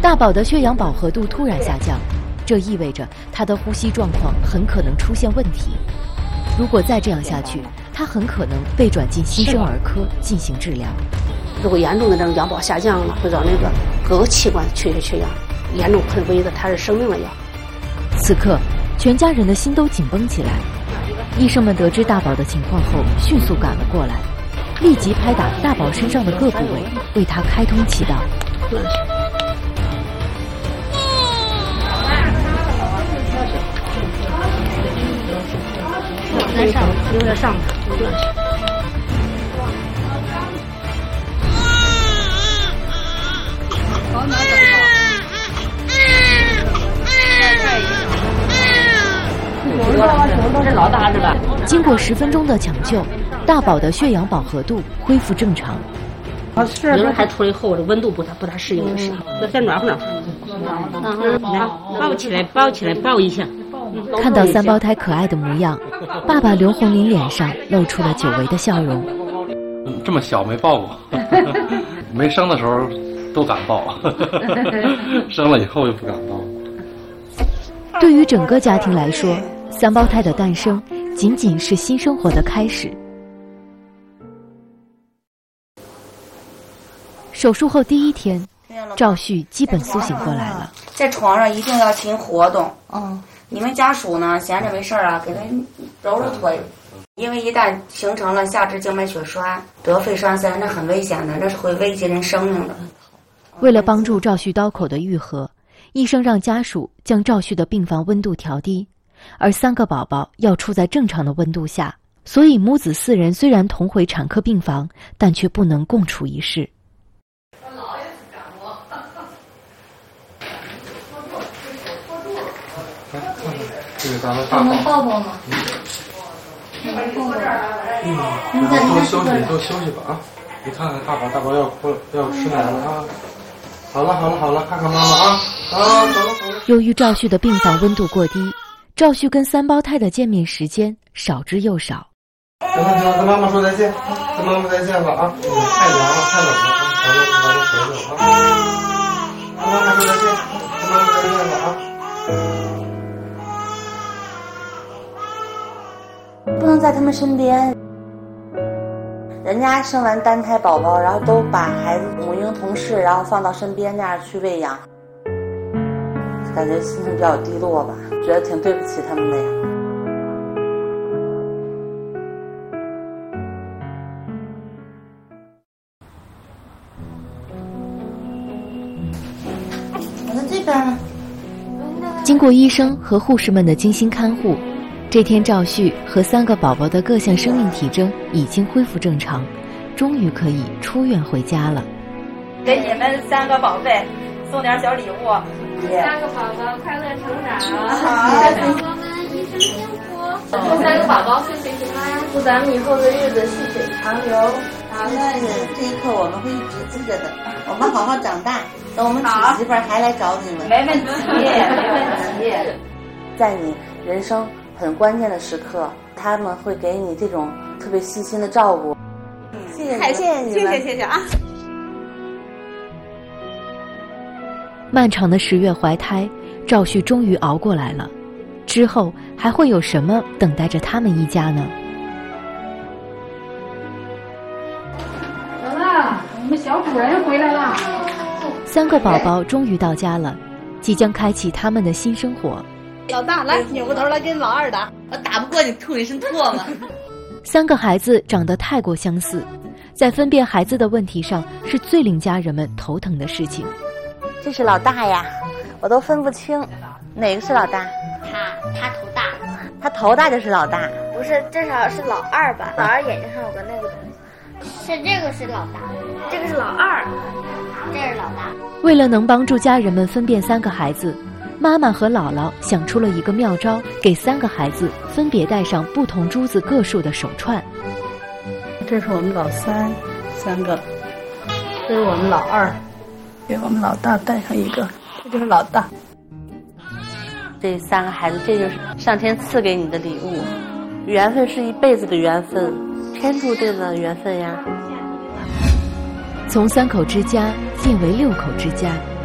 大宝的血氧饱和度突然下降，这意味着他的呼吸状况很可能出现问题。如果再这样下去，他很可能被转进新生儿科进行治疗。 如果严重的这种氧饱下降了，会让那个各个器官缺血缺氧，严重可能危的他是生命了要。 此刻，全家人的心都紧绷起来。医生们得知大宝的情况后，迅速赶了过来，立即拍打大宝身上的各部位，为他开通气道。 来上，有点上头。这老大是吧？ 经过10分钟的抢救，大宝的血氧饱和度恢复正常。 有人还出来后，这温度不大适应的时候，再暖和暖和。来，抱起来，抱起来，抱一下。 看到3胞胎可爱的模样，爸爸刘红林脸上露出了久违的笑容。 这么小没抱过，没生的时候都敢抱，生了以后就不敢抱。 对于整个家庭来说，3胞胎的诞生仅仅是新生活的开始。手术后第1天，赵旭基本苏醒过来了。 在床上一定要勤活动。你们家属呢，闲着没事啊，给他揉揉腿，因为一旦形成了下肢静脉血栓、得肺栓塞，那很危险的，那是会危及人生命的。 为了帮助赵旭刀口的愈合，医生让家属将赵旭的病房温度调低，而3个宝宝要处在正常的温度下，所以母子4人虽然同回产科病房，但却不能共处一室。 这个咱们大宝能抱抱吗？ 多休息吧啊！你看看大宝要哭了，要吃奶了啊！好了，看看妈妈啊！走了。 由于赵旭的病房温度过低，赵旭跟3胞胎的见面时间少之又少。 行了，跟妈妈说再见，跟妈妈再见了啊！太凉了，太冷了啊！咱们回去了啊！跟妈妈说再见，跟妈妈再见了啊！ 不能在他们身边，人家生完单胎宝宝，然后都把孩子母婴同室，然后放到身边那样去喂养，感觉心情比较低落吧，觉得挺对不起他们的呀。我在这边呢。 经过医生和护士们的精心看护，这天赵旭和3个宝宝的各项生命体征已经恢复正常，终于可以出院回家了。 给你们3个宝贝送点小礼物。 3个宝宝快乐成长。 好， 祝我们一生幸福。祝3个宝宝岁岁平安，祝咱们以后的日子细水长流。 好的，这一刻我们会一直记着的。我们好好长大，等我们娶媳妇儿还来找你们。没问题，没问题。在你人生很关键的时刻，他们会给你这种特别细心的照顾。谢谢你们，谢谢啊！ 漫长的10月怀胎，赵旭终于熬过来了。之后还会有什么等待着他们一家呢？ 来了，我们小主人回来了。 3个宝宝终于到家了，即将开启他们的新生活。 老大来，扭过头来跟老二打，我打不过你，吐你身唾沫。 3个孩子长得太过相似，在分辨孩子的问题上是最令家人们头疼的事情。 这是老大呀，我都分不清哪个是老大。 他头大， 他头大就是老大。 不是，至少是老二吧？老二眼睛上有个那个东西。是这个是老大，这个是老二，这是老大。 为了能帮助家人们分辨3个孩子，妈妈和姥姥想出了一个妙招，给3个孩子分别戴上不同珠子个数的手串。 这是我们老3个，这是我们老2，给我们老大戴上一个，这就是老大。这3个孩子，这就是上天赐给你的礼物，缘分是一辈子的缘分，天注定的缘分呀。 从3口之家变为6口之家。